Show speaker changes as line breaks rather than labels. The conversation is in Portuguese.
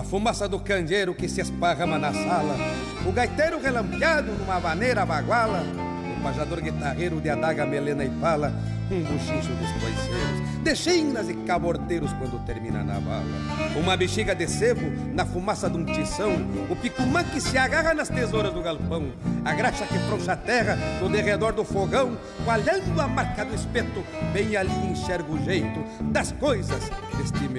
fumaça do candeeiro que se esparrama na sala, o gaiteiro relampeado numa vaneira baguala, o pajador guitarreiro de adaga, melena e pala, um buchincho dos coiceiros, de chinas e cabordeiros quando termina na bala, uma bexiga de sebo na fumaça de um tição, o picumã que se agarra nas tesouras do galpão, a graxa que frouxa a terra no derredor do fogão, coalhando a marca do espeto, bem ali enxergo o jeito das coisas deste